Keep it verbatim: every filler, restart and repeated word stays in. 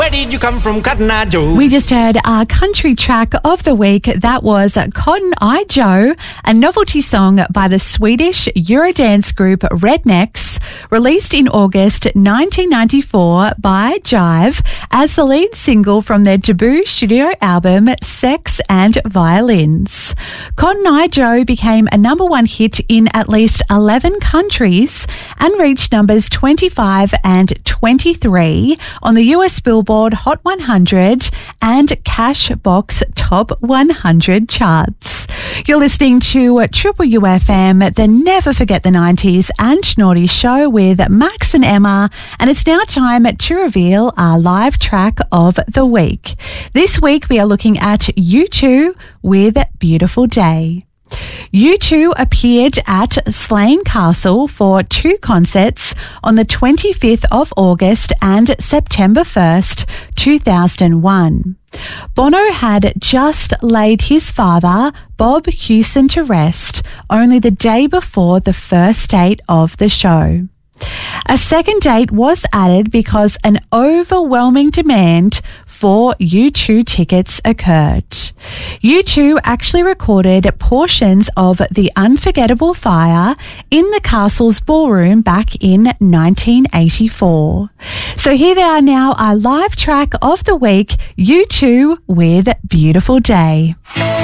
Where did you come from, Cotton Eye Joe? We just heard our country track of the week. That was Cotton Eye Joe, a novelty song by the Swedish Eurodance group Rednecks, released in August nineteen ninety-four by Jive as the lead single from their debut studio album Sex and Violins. Cotton Eye Joe became a number one hit in at least eleven countries and reached numbers twenty-five and twenty-three on the U S Billboard Hot one hundred and Cashbox Top one hundred charts. You're listening to Triple U F M, the Never Forget the nineties and Naughty Show with Max and Emma, and it's now time to reveal our live track of the week. This week we are looking at U two with Beautiful Day. U two appeared at Slane Castle for two concerts on the twenty-fifth of August and September first, two thousand one. Bono had just laid his father, Bob Hewson, to rest only the day before the first date of the show. A second date was added because an overwhelming demand for U two tickets occurred. U two actually recorded portions of The Unforgettable Fire in the castle's ballroom back in nineteen eighty-four. So here they are now, our live track of the week, U two with Beautiful Day.